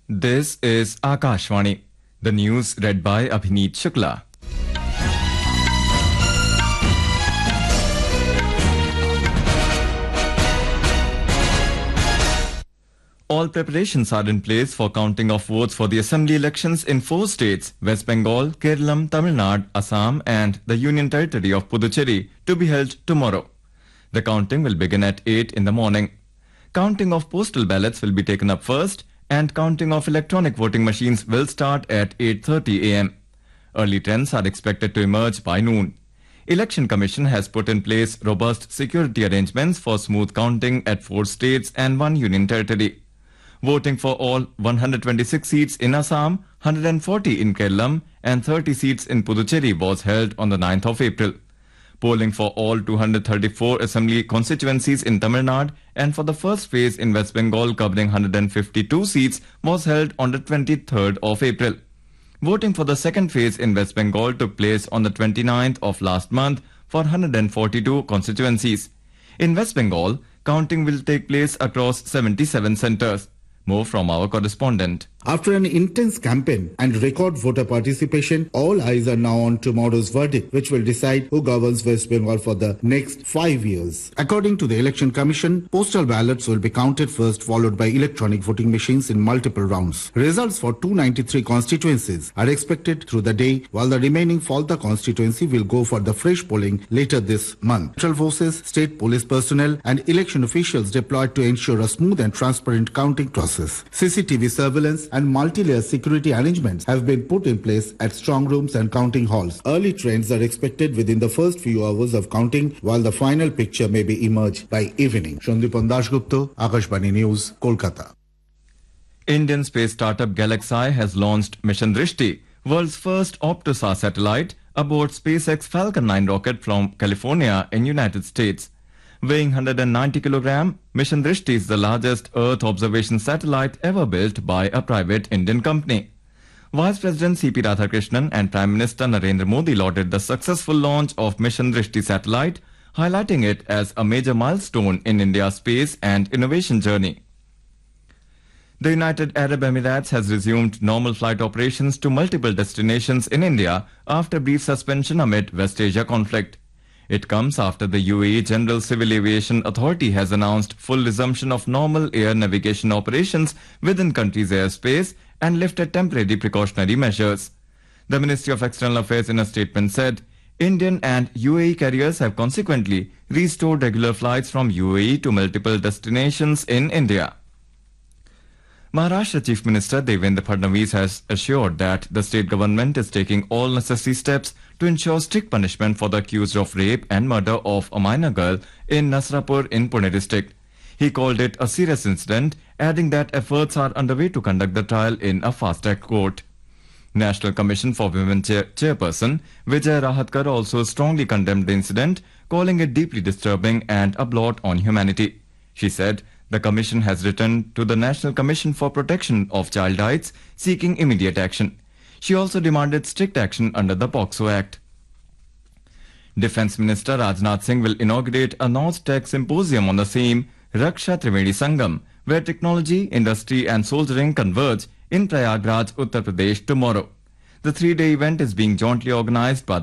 This is Akashvani. The news read by Abhineet Shukla. All preparations are in place for counting of votes for the assembly elections in 4 states, West Bengal, Kerala, Tamil Nadu, Assam and the Union Territory of Puducherry, to be held tomorrow. The counting will begin at 8 in the morning. Counting of postal ballots will be taken up first, and counting of electronic voting machines will start at 8:30 a.m. Early trends are expected to emerge by noon. Election Commission has put in place robust security arrangements for smooth counting at 4 states and 1 union territory. Voting for all 126 seats in Assam, 140 in Kerala and 30 seats in Puducherry was held on the 9th of April. Polling for all 234 assembly constituencies in Tamil Nadu and for the first phase in West Bengal covering 152 seats was held on the 23rd of April. Voting for the second phase in West Bengal took place on the 29th of last month for 142 constituencies. In West Bengal, counting will take place across 77 centres. More from our correspondent. After an intense campaign and record voter participation, all eyes are now on tomorrow's verdict, which will decide who governs West Bengal for the next 5 years. According to the Election Commission, postal ballots will be counted first, followed by electronic voting machines in multiple rounds. Results for 293 constituencies are expected through the day, while the remaining Falta constituency will go for the fresh polling later this month. Central forces, state police personnel and election officials deployed to ensure a smooth and transparent counting process. CCTV surveillance and multi-layer security arrangements have been put in place at strong rooms and counting halls. Early trends are expected within the first few hours of counting, while the final picture may be emerged by evening. Shandipan Dashgupta, Akashvani News, Kolkata. Indian space startup Galaxy has launched Mission Drishti, world's first Optosat satellite, aboard SpaceX Falcon 9 rocket from California in United States. Weighing 190 kg, Mission Drishti is the largest Earth observation satellite ever built by a private Indian company. Vice President C.P. Radhakrishnan and Prime Minister Narendra Modi lauded the successful launch of Mission Drishti satellite, highlighting it as a major milestone in India's space and innovation journey. The United Arab Emirates has resumed normal flight operations to multiple destinations in India after brief suspension amid West Asia conflict. It comes after the UAE General Civil Aviation Authority has announced full resumption of normal air navigation operations within country's airspace and lifted temporary precautionary measures. The Ministry of External Affairs in a statement said, Indian and UAE carriers have consequently restored regular flights from UAE to multiple destinations in India. Maharashtra Chief Minister Devendra Fadnavis has assured that the state government is taking all necessary steps to ensure strict punishment for the accused of rape and murder of a minor girl in Nasrapur in Pune district. He called it a serious incident, adding that efforts are underway to conduct the trial in a fast-track court. National Commission for Women Chairperson Vijay Rahatkar also strongly condemned the incident, calling it deeply disturbing and a blot on humanity. She said, the Commission has written to the National Commission for Protection of Child Rights seeking immediate action. She also demanded strict action under the POCSO Act. Defence Minister Rajnath Singh will inaugurate a North Tech Symposium on the theme Raksha Trivedi Sangam, where technology, industry and soldiering converge in Prayagraj, Uttar Pradesh tomorrow. The 3-day event is being jointly organized by